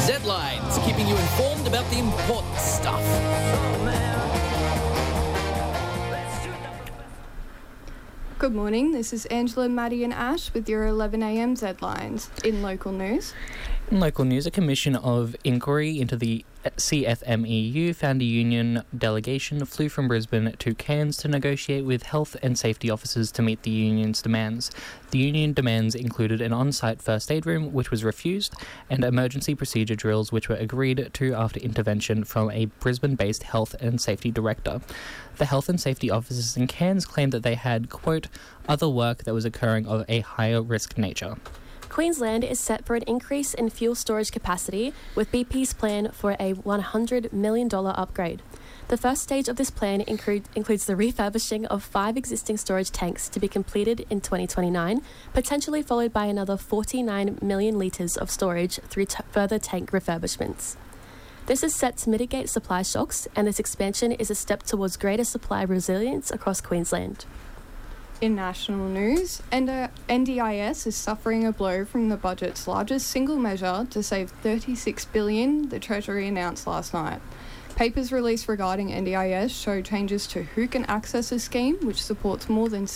Z-Lines, keeping you informed about the important stuff. Good morning, this is Angela, Maddie and Ash with your 11am Z-Lines. In local news, In local news, a commission of inquiry into the CFMEU found a union delegation flew from Brisbane to Cairns to negotiate with health and safety officers to meet the union's demands. The union demands included an on-site first aid room, which was refused, and emergency procedure drills, which were agreed to after intervention from a Brisbane-based health and safety director. The health and safety officers in Cairns claimed that they had, quote, other work that was occurring of a higher risk nature. Queensland is set for an increase in fuel storage capacity, with BP's plan for a $100 million upgrade. The first stage of this plan includes the refurbishing of 5 existing storage tanks to be completed in 2029, potentially followed by another 49 million litres of storage through further tank refurbishments. This is set to mitigate supply shocks, and this expansion is a step towards greater supply resilience across Queensland. in national news, NDIS is suffering a blow from the budget's largest single measure to save $36 billion, the Treasury announced last night. Papers released regarding NDIS show changes to who can access a scheme, which supports more than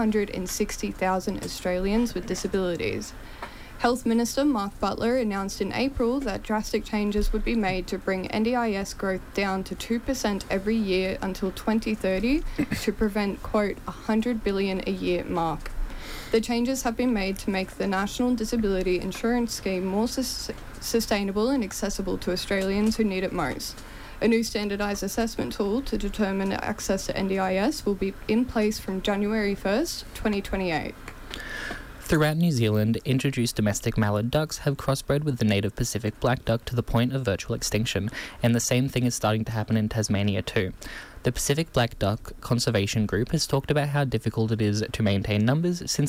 760,000 Australians with disabilities. Health Minister Mark Butler announced in April that drastic changes would be made to bring NDIS growth down to 2% every year until 2030 to prevent, quote, $100 billion a year mark. The changes have been made to make the National Disability Insurance Scheme more sustainable and accessible to Australians who need it most. A new standardised assessment tool to determine access to NDIS will be in place from January 1st, 2028. Throughout New Zealand, introduced domestic mallard ducks have crossbred with the native Pacific black duck to the point of virtual extinction, and the same thing is starting to happen in Tasmania too. The Pacific Black Duck Conservation Group has talked about how difficult it is to maintain numbers since